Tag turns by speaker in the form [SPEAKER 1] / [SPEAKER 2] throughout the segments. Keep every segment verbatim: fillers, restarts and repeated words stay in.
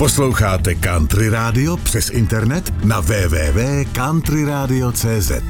[SPEAKER 1] Posloucháte Country Radio přes internet na w w w tečka country radio tečka c z.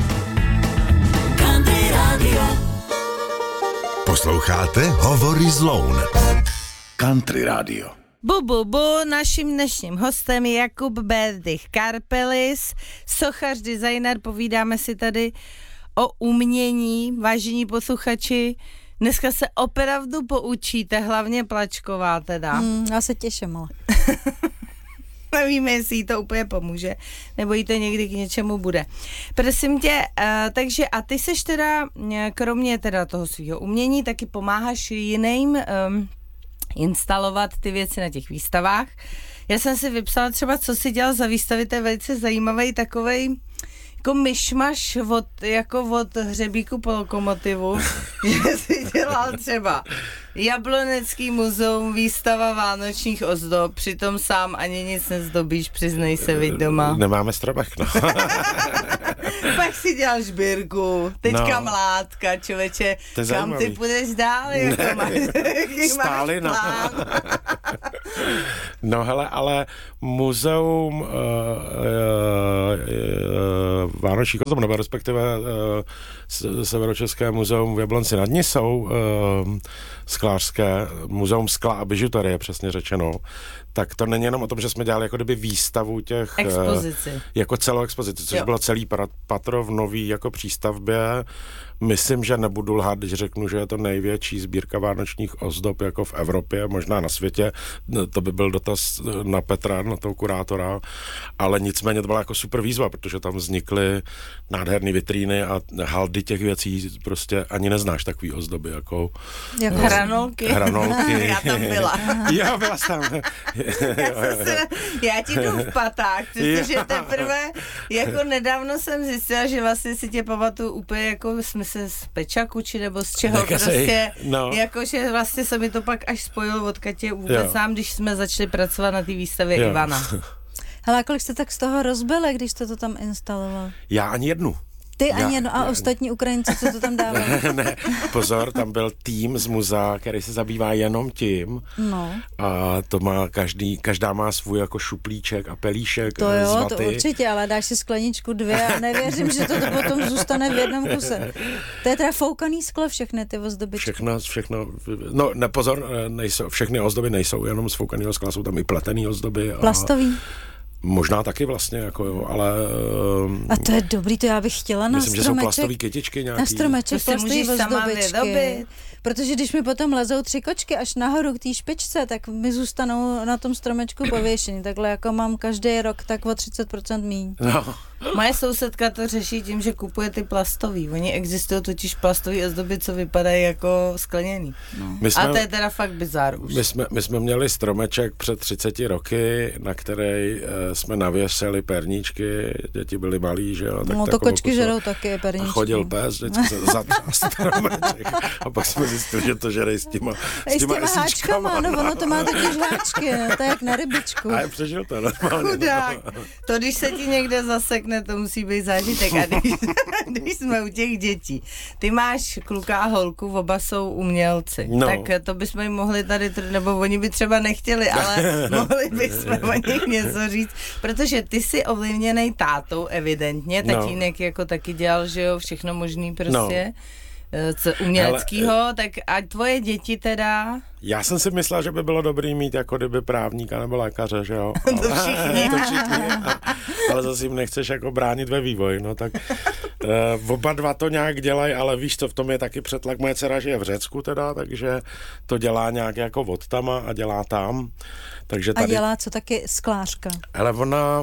[SPEAKER 1] Country Radio. Posloucháte Hovory z Loun. Country Radio.
[SPEAKER 2] Bu, bu, bu, naším dnešním hostem je Jakub Berdych Karpelis, sochař, designer, povídáme si tady o umění, vážení posluchači. Dneska se opravdu poučíte, hlavně Plačková teda.
[SPEAKER 3] Hmm, já se těším, ale.
[SPEAKER 2] Nevíme, jestli jí to úplně pomůže, nebo jí to někdy k něčemu bude. Prosím tě, uh, takže a ty seš teda, kromě teda toho svého umění, taky pomáháš jiným um, instalovat ty věci na těch výstavách. Já jsem si vypsala třeba, co si dělal za výstavy, to je velice zajímavý takovej jako myšmaš od, jako od hřebíku po lokomotivu, že si dělal třeba Jablonecký muzeum, výstava vánočních ozdob, přitom sám ani nic nezdobíš, přiznej se, viď doma.
[SPEAKER 4] Nemáme stromek, no.
[SPEAKER 2] Pak si dělal Žbírku, teďka
[SPEAKER 4] no.
[SPEAKER 2] Mládka, člověče, kam
[SPEAKER 4] zajímavý.
[SPEAKER 2] ty půjdeš dál, jako
[SPEAKER 4] ne,
[SPEAKER 2] máš,
[SPEAKER 4] stáli,
[SPEAKER 2] máš plán.
[SPEAKER 4] no. No hele, ale muzeum uh, uh, uh, Vánočních ozdob, nebo respektive uh, Severočeské muzeum v Jablonci nad Nisou, uh, sklářské, muzeum skla a bižuterie, přesně řečeno, tak to není jenom o tom, že jsme dělali jako kdyby výstavu těch...
[SPEAKER 2] Expozici.
[SPEAKER 4] Uh, jako celou expozici, což
[SPEAKER 2] jo.
[SPEAKER 4] bylo celý patro v nový jako přístavbě. Myslím, že nebudu lhát, když řeknu, že je to největší sbírka vánočních ozdob jako v Evropě, možná na světě. To by byl dotaz na Petra, na toho kurátora, ale nicméně to byla jako super výzva, protože tam vznikly nádherné vitríny a haldy těch věcí, prostě ani neznáš takový ozdoby, jako...
[SPEAKER 2] Jako uh, hranolky.
[SPEAKER 4] Hranolky.
[SPEAKER 2] Já tam byla.
[SPEAKER 4] Jo, byla jsi tam.
[SPEAKER 2] já, se, já ti jdu v patách, protože teprve jako nedávno jsem zjistila, že vlastně si tě pamatuju úplně jako jsme se z Pečaku, či nebo z čeho
[SPEAKER 4] tak
[SPEAKER 2] prostě,
[SPEAKER 4] no.
[SPEAKER 2] jakože vlastně se mi to pak až spojilo odkud tě vůbec sám, když jsme začali pracovat na té výstavě
[SPEAKER 4] jo.
[SPEAKER 2] Ivana.
[SPEAKER 3] Hele, kolik jste tak z toho rozbili, když jste to tam instaloval?
[SPEAKER 4] Já ani jednu.
[SPEAKER 3] Ty ani jedno a ostatní Ukrajinci, co to tam dávali?
[SPEAKER 4] Ne, ne, pozor, tam byl tým z muzea, který se zabývá jenom tím.
[SPEAKER 3] No.
[SPEAKER 4] A to má každý, každá má svůj jako šuplíček a pelíšek.
[SPEAKER 3] To jo,
[SPEAKER 4] z vaty.
[SPEAKER 3] to určitě, ale dáš si skleničku dvě a nevěřím, že to, to potom zůstane v jednom kuse. To je teda foukaný sklo, všechny ty ozdobičky.
[SPEAKER 4] Všechno, všechno, no ne, pozor, nejsou, všechny ozdoby nejsou jenom z foukaného skla, jsou tam i pletený ozdoby. A
[SPEAKER 3] plastový?
[SPEAKER 4] Možná taky vlastně, jako jo, ale... Um,
[SPEAKER 3] a to je dobrý, to já bych chtěla na
[SPEAKER 4] myslím,
[SPEAKER 3] stromeček.
[SPEAKER 4] Myslím, že jsou plastový kytičky nějaký.
[SPEAKER 3] Na stromeček plastový ozdobičky. Protože když mi potom lezou tři kočky až nahoru k té špičce, tak mi zůstanou na tom stromečku pověšení. Takhle jako mám každý rok tak o třicet procent míň.
[SPEAKER 4] No.
[SPEAKER 2] Moje sousedka to řeší tím, že kupuje ty plastový. Oni existují totiž plastový ozdoby, co vypadají jako skleněný. No. Jsme, a to je teda fakt bizár už.
[SPEAKER 4] My jsme, my jsme měli stromeček před třiceti roky, na který e, jsme navěsili perníčky, děti byly malí, že jo. Tak
[SPEAKER 3] no to kočky žerou taky perníčky.
[SPEAKER 4] A chodil pes, vždycky se zatřás stromeček. A pak jsme zjistili, že to žerej s těma, s těma,
[SPEAKER 3] s těma háčkama, no ono to má totiž háčky, no, to je jak na rybičku.
[SPEAKER 4] A je přežil to normálně.
[SPEAKER 2] Chudák. To když se ti někde zasekne, to musí být zážitek. A když, když jsme u těch dětí, ty máš kluka a holku, oba jsou umělci.
[SPEAKER 4] No.
[SPEAKER 2] Tak to bychom jim mohli tady, nebo oni by třeba nechtěli, ale mohli bychom o nich něco říct, protože ty jsi ovlivněnej tátou, evidentně, tatínek no. jako taky dělal, že jo, všechno možný prostě. No. Co uměleckýho, hele, tak a tvoje děti teda?
[SPEAKER 4] Já jsem si myslel, že by bylo dobrý mít jako kdyby právníka nebo lékaře, že jo?
[SPEAKER 2] Ale, to všichni.
[SPEAKER 4] to všichni a, ale zase jim nechceš jako bránit ve vývoji, no tak uh, oba dva to nějak dělají, ale víš co, v tom je taky přetlak, moje dcera žije v Řecku teda, takže to dělá nějak jako od tama a dělá tam. Takže tady...
[SPEAKER 3] A dělá co taky sklářka?
[SPEAKER 4] Ale ona...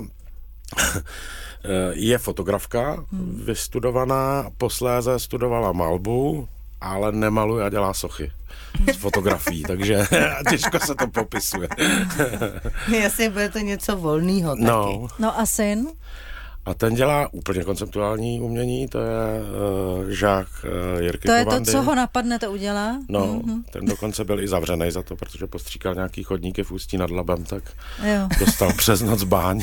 [SPEAKER 4] je fotografka, hmm. vystudovaná, posléze studovala malbu, ale nemaluje a dělá sochy z fotografií, takže těžko se to popisuje.
[SPEAKER 2] Jasně, bude to něco volného taky.
[SPEAKER 4] No.
[SPEAKER 3] No a syn?
[SPEAKER 4] A ten dělá úplně konceptuální umění, to je uh, Jacques uh, Jirky
[SPEAKER 3] To je
[SPEAKER 4] Kovandy.
[SPEAKER 3] to, co ho napadne, to udělá?
[SPEAKER 4] No,
[SPEAKER 3] mm-hmm.
[SPEAKER 4] ten dokonce byl i zavřený za to, protože postříkal nějaký chodníky v Ústí nad Labem, tak
[SPEAKER 3] jo.
[SPEAKER 4] dostal přes noc báň.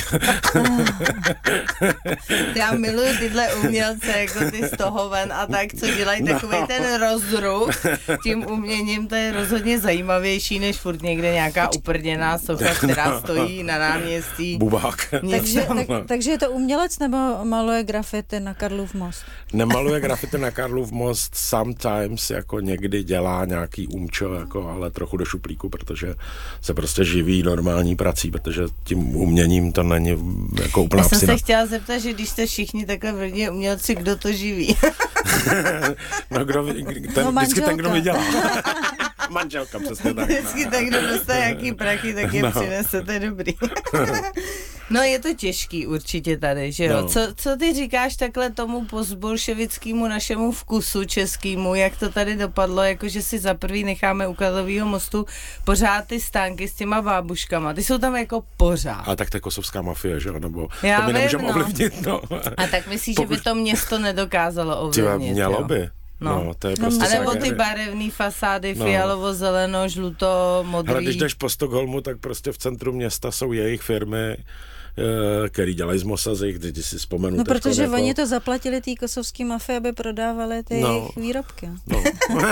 [SPEAKER 2] Já miluji tyhle umělce, jako ty z toho ven a tak, co dělají takový no. ten rozruch tím uměním, to je rozhodně zajímavější, než furt někde nějaká uprděná socha, která no. stojí na náměstí.
[SPEAKER 4] Bubák.
[SPEAKER 3] Takže, tak, takže je to umělec nebo maluje grafity na Karlův most?
[SPEAKER 4] Nemaluje grafity na Karlův most, sometimes jako někdy dělá nějaký umčo, jako, ale trochu do šuplíku, protože se prostě živí normální prací, protože tím uměním to není jako úplná
[SPEAKER 2] psina. Já jsem
[SPEAKER 4] psina.
[SPEAKER 2] se chtěla zeptat, že když jste všichni takhle v rodině umělci, kdo to živí?
[SPEAKER 4] no, kdo, ten,
[SPEAKER 3] no
[SPEAKER 4] vždycky ten, kdo vydělá. Manželka, přesně tak.
[SPEAKER 2] Vždycky tak, kdo dostane nějaký prachy, tak je no. přinese, to je dobrý. No je to těžký určitě tady, že jo? No. Co, co ty říkáš takhle tomu postbolševickému našemu vkusu českému, jak to tady dopadlo, jakože si za prvý necháme u Karlovýho mostu pořád ty stánky s těma bábuškama, ty jsou tam jako pořád.
[SPEAKER 4] A tak to je kosovská mafie, že jo? Nebo
[SPEAKER 2] Já
[SPEAKER 4] to my nemůžeme
[SPEAKER 2] no.
[SPEAKER 4] ovlivnit, no.
[SPEAKER 2] A tak myslíš, Pokud... že by to město nedokázalo ovlivnit,
[SPEAKER 4] mělo
[SPEAKER 2] jo?
[SPEAKER 4] by.
[SPEAKER 2] No.
[SPEAKER 4] no, to je prostě
[SPEAKER 2] a nebo ty barevné fasády,
[SPEAKER 4] no.
[SPEAKER 2] fialovo, zeleno, žluto, modrý.
[SPEAKER 4] Ale když jdeš po Stockholmu, tak prostě v centru města jsou jejich firmy, který dělají z Mosa, z jejich, ty si vzpomenu.
[SPEAKER 3] No, protože
[SPEAKER 4] jako...
[SPEAKER 3] oni to zaplatili té kosovské mafii, aby prodávali ty
[SPEAKER 4] no.
[SPEAKER 3] jejich výrobky.
[SPEAKER 4] No.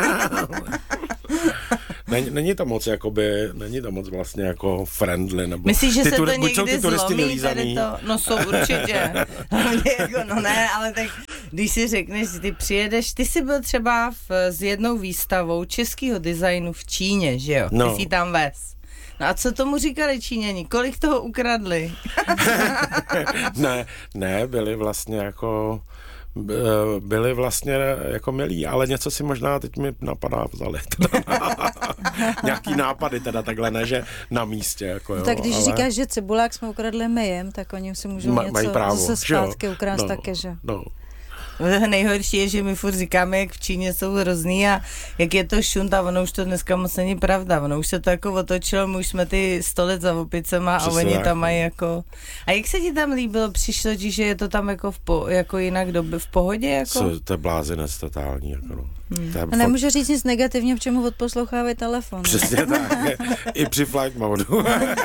[SPEAKER 4] není, není to moc, jakoby, není to moc vlastně jako friendly, nebo...
[SPEAKER 2] Myslíš, že
[SPEAKER 4] ty
[SPEAKER 2] se
[SPEAKER 4] tu,
[SPEAKER 2] to někdy zlomí tady to? No jsou určitě. jako, no ne, ale tak když si řekneš, ty přijedeš, ty jsi byl třeba v, s jednou výstavou českého designu v Číně, že jo?
[SPEAKER 4] No.
[SPEAKER 2] Ty jsi tam vez. No a co tomu říkali Číňani? Kolik toho ukradli?
[SPEAKER 4] ne, ne, byli vlastně jako... byli vlastně jako milí, ale něco si možná teď mi napadá vzali. Nějaký nápady teda takhle, ne, že na místě. Jako, jo,
[SPEAKER 3] tak když
[SPEAKER 4] ale...
[SPEAKER 3] říkáš, že cibulák jsme ukradli my jim, tak oni si můžou
[SPEAKER 4] Ma,
[SPEAKER 3] něco
[SPEAKER 4] právo,
[SPEAKER 3] zase zpátky ukrást no, také, že?
[SPEAKER 4] No.
[SPEAKER 2] Nejhorší je, že my furt říkáme, jak v Číně jsou hrozný a jak je to šunt a ono už to dneska moc není pravda. Ono už se to jako otočilo, my už jsme ty sto let za opicema a oni tam mají jako... A jak se ti tam líbilo? Přišlo ti, že je to tam jako, v po, jako jinak doby v pohodě? Jako?
[SPEAKER 4] Co, to je blázinec totální. Jako no.
[SPEAKER 2] Hmm.
[SPEAKER 3] A nemůže fakt... říct nic negativně, v čemu odposlouchávají telefon.
[SPEAKER 4] Přesně tak. I při flight modu.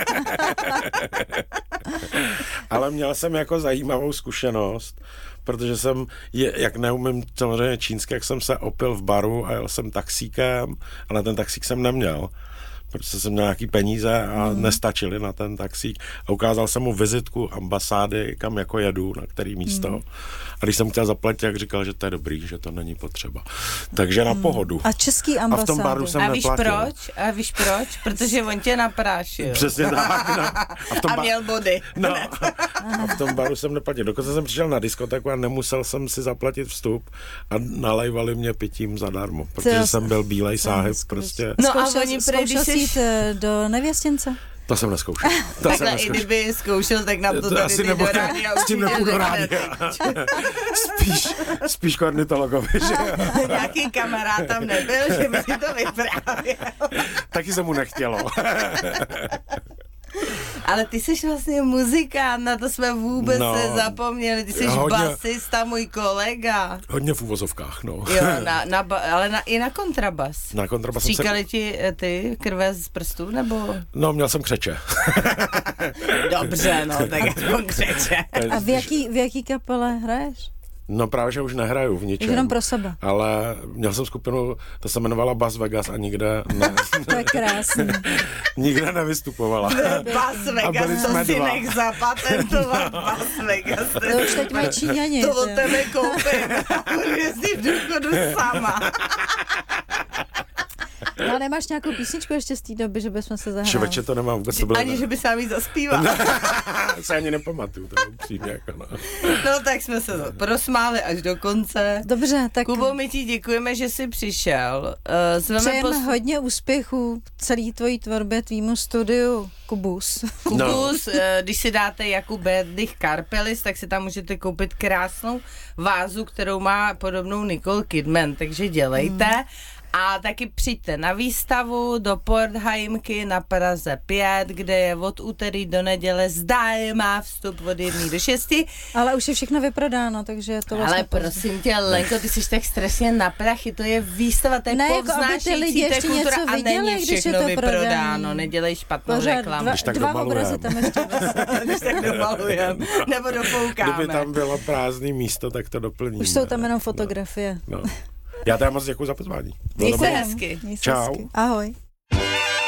[SPEAKER 4] Ale měl jsem jako zajímavou zkušenost, protože jsem, je, jak neumím samozřejmě čínsky, jak jsem se opil v baru a jel jsem taxíkem, ale ten taxík jsem neměl, protože jsem měl nějaký peníze a hmm. nestačily na ten taxík. A ukázal jsem mu vizitku ambasády, kam jako jedu, na který místo. Hmm. A když jsem chtěl zaplatit, jak říkal, že to je dobrý, že to není potřeba. Takže na pohodu.
[SPEAKER 3] A český ambasády.
[SPEAKER 4] A v tom baru jsem
[SPEAKER 2] A víš
[SPEAKER 4] neplatil.
[SPEAKER 2] proč? A víš proč? Protože on tě naprášil.
[SPEAKER 4] Přesně tak. No. A, v tom
[SPEAKER 2] a měl body.
[SPEAKER 4] No. A v tom baru jsem neplatil. Dokonce jsem přišel na diskotéku a nemusel jsem si zaplatit vstup a nalejvali mě pitím zadarmo, protože
[SPEAKER 3] Co?
[SPEAKER 4] jsem byl bílej sáhyb prostě.
[SPEAKER 2] No a
[SPEAKER 3] Zkoušel,
[SPEAKER 2] oni
[SPEAKER 3] zkoušel jsi jít do nevěstěnce?
[SPEAKER 4] To jsem neskoušel. To
[SPEAKER 2] Takhle
[SPEAKER 4] jsem neskoušel.
[SPEAKER 2] i kdyby zkoušel, tak nám to,
[SPEAKER 4] to
[SPEAKER 2] tady
[SPEAKER 4] asi
[SPEAKER 2] ty
[SPEAKER 4] nebo
[SPEAKER 2] do rádia.
[SPEAKER 4] s tím nepůjdu do rádia. spíš, spíš k ornitologovi, že jo?
[SPEAKER 2] Nějaký kamarád tam nebyl, že by si to vyprávěl.
[SPEAKER 4] Taky se mu nechtělo.
[SPEAKER 2] Ale ty jsi vlastně muzikant, na to jsme vůbec
[SPEAKER 4] no,
[SPEAKER 2] nezapomněli. Ty jsi
[SPEAKER 4] hodně,
[SPEAKER 2] basista, můj kolega.
[SPEAKER 4] Hodně v uvozovkách, no.
[SPEAKER 2] Jo, na, na, ale na, i na kontrabas.
[SPEAKER 4] Na kontrabas jsem se...
[SPEAKER 2] Stříkali ti ty krve z prstů, nebo?
[SPEAKER 4] No, měl jsem křeče.
[SPEAKER 2] Dobře, no, tak aspoň křeče.
[SPEAKER 3] A v jaký, v jaký kapele hraješ?
[SPEAKER 4] No právě, že už nehraju v ničem.
[SPEAKER 3] Jenom pro sebe.
[SPEAKER 4] Ale měl jsem skupinu, ta se jmenovala Bas Vegas a nikde ne,
[SPEAKER 3] to je krásný.
[SPEAKER 4] nikde nevystupovala.
[SPEAKER 2] Bas Vegas, to si nech zapatentovat. No. Bas Vegas.
[SPEAKER 3] To už teď mají Číňani.
[SPEAKER 2] To od tebe koupím. Budu jezdit v důchodu sama.
[SPEAKER 3] No a nemáš nějakou písničku ještě z té doby, že bychom se zahráli?
[SPEAKER 4] Čověče, to nemám vůbec. To bylo
[SPEAKER 2] ani,
[SPEAKER 4] ne.
[SPEAKER 2] že by sám jí zaspíval.
[SPEAKER 4] se ani nepamatuju, to upřímně jako no.
[SPEAKER 2] No tak jsme se to prosmáli až do konce.
[SPEAKER 3] Dobře, tak...
[SPEAKER 2] Kubo, my ti děkujeme, že jsi přišel. Uh,
[SPEAKER 3] Přejeme pos... hodně úspěchů celý tvojí tvorbě, tvýmu studiu Kubus.
[SPEAKER 2] Kubus, no. uh, když si dáte Jakub Berdych Karpelis, tak si tam můžete koupit krásnou vázu, kterou má podobnou Nicole Kidman, takže dělejte. Hmm. A taky přijďte na výstavu do Portheimky na Praze pět, kde je od úterý do neděle zdarma vstup od jedné do šesti.
[SPEAKER 3] Ale už je všechno vyprodáno, takže to vlastně...
[SPEAKER 2] Ale prosím tě, Lenko, ty jsi tak strašně na prachy, to je výstava, to je
[SPEAKER 3] ne, povznášející
[SPEAKER 2] jako té kultura a
[SPEAKER 3] viděli,
[SPEAKER 2] není všechno vyprodáno, nedělej špatnou
[SPEAKER 3] Pořád
[SPEAKER 2] reklamu.
[SPEAKER 3] Dva,
[SPEAKER 4] Když tak
[SPEAKER 3] dva
[SPEAKER 4] domalujeme.
[SPEAKER 3] obrazy tam ještě
[SPEAKER 2] Když tak domalujeme, nebo dopoukáme.
[SPEAKER 4] Kdyby tam bylo prázdné místo, tak to doplníme.
[SPEAKER 3] Už jsou tam jenom fotografie.
[SPEAKER 4] No. No. Já teda moc děkuji za pozvání.
[SPEAKER 2] Měj se hezky.
[SPEAKER 3] Měj se
[SPEAKER 4] Čau.
[SPEAKER 3] hezky. Ahoj.